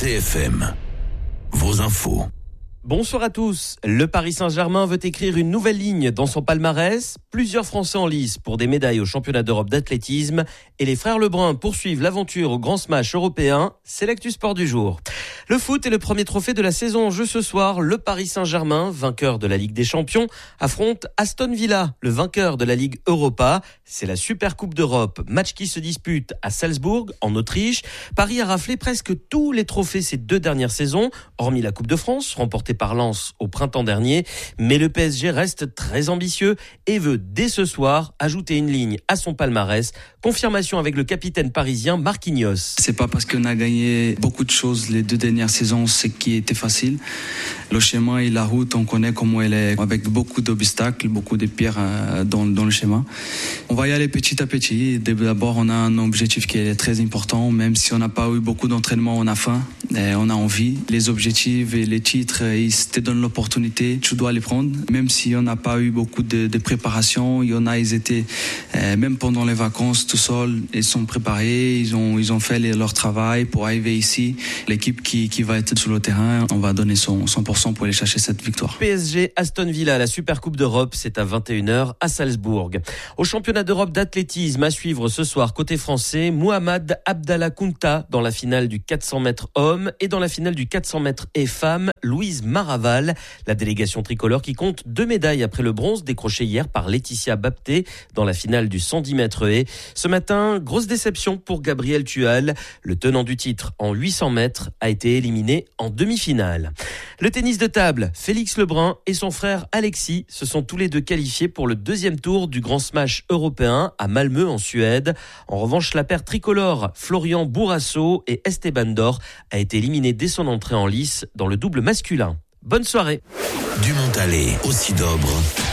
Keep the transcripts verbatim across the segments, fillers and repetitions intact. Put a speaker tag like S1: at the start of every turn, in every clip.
S1: C F M, vos infos.
S2: Bonsoir à tous. Le Paris Saint-Germain veut écrire une nouvelle ligne dans son palmarès. Plusieurs Français en lice pour des médailles au championnat d'Europe d'athlétisme. Et les frères Lebrun poursuivent l'aventure au grand smash européen. C'est l'actu sport du jour. Le foot est le premier trophée de la saison en jeu ce soir. Le Paris Saint-Germain, vainqueur de la Ligue des Champions, affronte Aston Villa, le vainqueur de la Ligue Europa. C'est la Super Coupe d'Europe, match qui se dispute à Salzbourg, en Autriche. Paris a raflé presque tous les trophées ces deux dernières saisons, hormis la Coupe de France, remportée par Lens au printemps dernier. Mais le P S G reste très ambitieux et veut dès ce soir ajouter une ligne à son palmarès. Confirmation avec le capitaine parisien Marquinhos.
S3: C'est pas parce qu'on a gagné beaucoup de choses les deux dernières saisons, ce qui était facile. Le chemin et la route, on connaît comment elle est, avec beaucoup d'obstacles, beaucoup de pierres dans, dans le chemin. On va y aller petit à petit. D'abord, on a un objectif qui est très important. Même si on n'a pas eu beaucoup d'entraînement, on a faim, et on a envie. Les objectifs et les titres, ils te donnent l'opportunité, tu dois les prendre. Même si on n'a pas eu beaucoup de, de préparation, il y en a, ils étaient, euh, même pendant les vacances, tout seuls, ils sont préparés, ils ont, ils ont fait les, leur travail pour arriver ici. L'équipe qui, qui va être sur le terrain, on va donner son cent pour cent pour aller chercher cette victoire.
S2: P S G Aston Villa, la Super Coupe d'Europe, c'est à vingt et une heures à Salzbourg. Au championnat d'Europe d'athlétisme à suivre ce soir côté français, Mohamed Abdallah Kounta dans la finale du quatre cents mètres hommes et dans la finale du quatre cents mètres et femmes, Louise Maraval, la délégation tricolore qui compte deux médailles après le bronze décroché hier par Laetitia Bapté dans la finale du cent dix mètres haies. Ce matin, grosse déception pour Gabriel Tual. Le tenant du titre en huit cents mètres a été éliminé en demi-finale. Le tennis de table, Félix Lebrun et son frère Alexis se sont tous les deux qualifiés pour le deuxième tour du Grand Smash européen à Malmö en Suède. En revanche, la paire tricolore Florian Bourrasso et Esteban Dor a été éliminée dès son entrée en lice dans le double masculin. Bonne soirée.
S1: Du Montalet au Cidobre.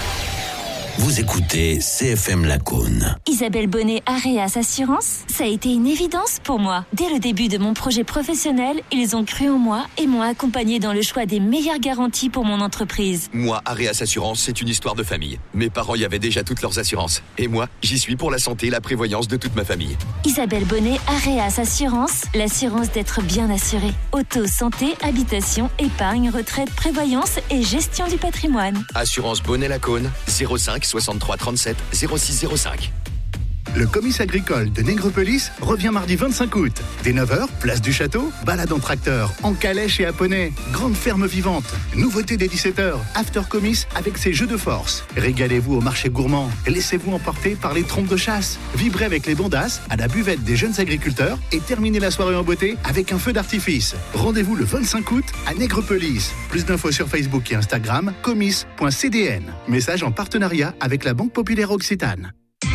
S1: Vous écoutez C F M Lacaune.
S4: Isabelle Bonnet, Areas Assurance, ça a été une évidence pour moi. Dès le début de mon projet professionnel, ils ont cru en moi et m'ont accompagné dans le choix des meilleures garanties pour mon entreprise.
S5: Moi, Areas Assurance, c'est une histoire de famille. Mes parents y avaient déjà toutes leurs assurances. Et moi, j'y suis pour la santé et la prévoyance de toute ma famille.
S4: Isabelle Bonnet, Areas Assurance, l'assurance d'être bien assuré. Auto, santé, habitation, épargne, retraite, prévoyance et gestion du patrimoine.
S5: Assurance Bonnet Lacaune, zéro cinq soixante-trois trente-sept zéro six zéro cinq.
S6: Le comice agricole de Nègrepelisse revient mardi vingt-cinq août. Dès neuf heures, place du château, balade en tracteur, en calèche et à poney, grande ferme vivante. Nouveauté dès dix-sept heures, after comice avec ses jeux de force. Régalez-vous au marché gourmand, laissez-vous emporter par les trompes de chasse. Vibrez avec les bondasses à la buvette des jeunes agriculteurs et terminez la soirée en beauté avec un feu d'artifice. Rendez-vous le vingt-cinq août à Nègrepelisse. Plus d'infos sur Facebook et Instagram, comice point c d n. Message en partenariat avec la Banque Populaire Occitane.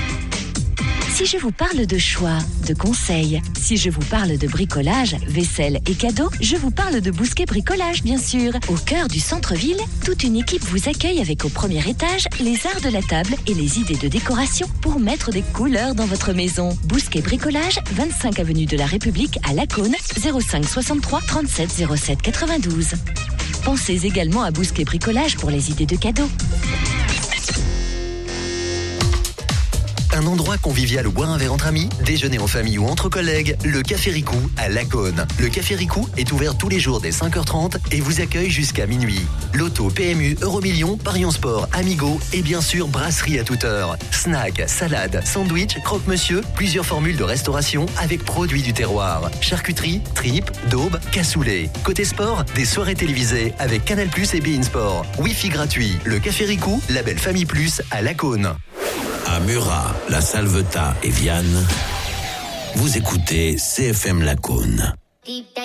S4: Si je vous parle de choix, de conseils, si je vous parle de bricolage, vaisselle et cadeaux, je vous parle de Bousquet Bricolage, bien sûr. Au cœur du centre-ville, toute une équipe vous accueille avec au premier étage les arts de la table et les idées de décoration pour mettre des couleurs dans votre maison. Bousquet Bricolage, vingt-cinq avenue de la République à Lacaune, zéro cinq soixante-trois trente-sept zéro sept quatre-vingt-douze. Pensez également à Bousquet Bricolage pour les idées de cadeaux.
S7: Un endroit convivial où boire un verre entre amis, déjeuner en famille ou entre collègues, le Café Ricou à Lacaune. Le Café Ricou est ouvert tous les jours dès cinq heures trente et vous accueille jusqu'à minuit. Loto, P M U, Euromillions, Paris en Sport, Amigo et bien sûr brasserie à toute heure. Snack, salade, sandwich, croque-monsieur, plusieurs formules de restauration avec produits du terroir. Charcuterie, tripes, daube, cassoulet. Côté sport, des soirées télévisées avec Canal plus et beIN Sport. Wi-Fi gratuit. Le Café Ricou, label Famille Plus à Lacaune.
S1: À Murat, La Salvetat et Vianne, vous écoutez C F M Lacaune.